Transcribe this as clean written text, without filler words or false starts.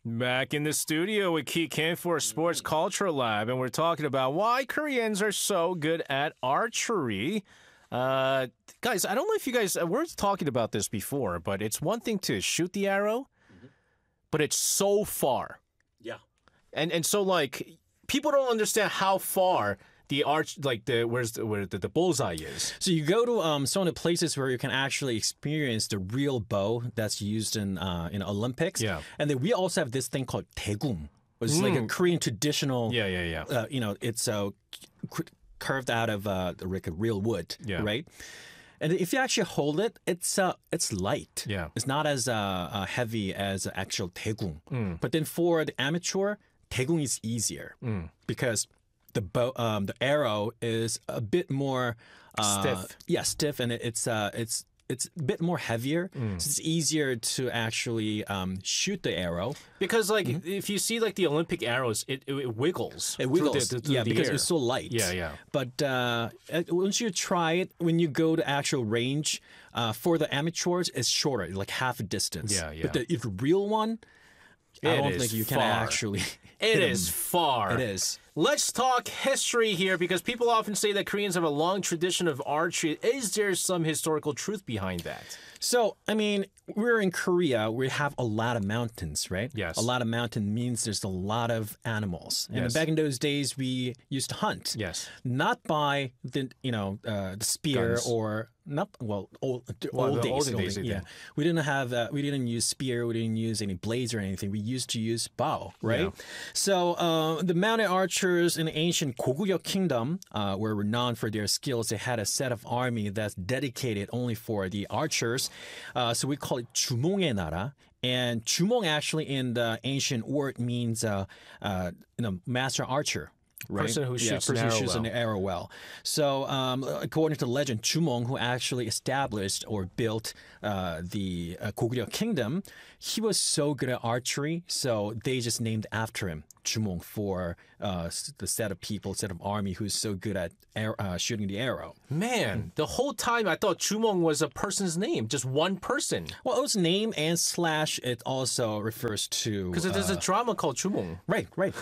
Back in the studio with Ki Kim for Sports Culture Lab, and we're talking about why Koreans are so good at archery. Guys, I don't know if you guys, we're talking about this before, but it's one thing to shoot the arrow, but it's so far. Yeah. And so, like, people don't understand how far the arch, like, where the bullseye is. So you go to some of the places where you can actually experience the real bow that's used in Olympics. Yeah. And then we also have this thing called daegum, which is like a Korean traditional. Yeah. It's carved out of like a real wood, right? And if you actually hold it, it's light. Yeah. It's not as heavy as actual daegum. But then for the amateur, daegum is easier because the arrow is a bit more Stiff. Yeah, stiff, and it's a bit more heavier. So it's easier to actually shoot the arrow. Because, like, if you see, like, the Olympic arrows, it wiggles. It wiggles, through the because air. it's so light. Yeah. But once you try it, when you go to actual range, for the amateurs, it's shorter, like half a distance. Yeah. But the real one, I don't is think you can far. actually. It hit is 'em. far. It is. Let's talk history here because people often say that Koreans have a long tradition of archery. Is there some historical truth behind that? So, I mean, we're in Korea. We have a lot of mountains, right? Yes. A lot of mountain means there's a lot of animals. And Yes. back in those days, we used to hunt. Yes. Not by the spear Guns. or not old the days. olden days they yeah. did. We didn't have we didn't use spear. We didn't use any blades or anything. We used to use bow, right? Yeah. So the mountain archers in the ancient Goguryeo kingdom were renowned for their skills. They had a set of army that's dedicated only for the archers. So we call it 주몽의 나라. And 주몽 actually in the ancient word means master archer. Right? Person who shoots person an who arrow shoots well. an arrow well. So, according to legend, Jumong, who actually established or built the Goguryeo kingdom, he was so good at archery, so they just named after him Jumong for the set of army who's so good at shooting the arrow. Man, the whole time I thought Chumong was a person's name, just one person. Well, it was name and slash. It also refers to Because there's a drama called Chumong. right.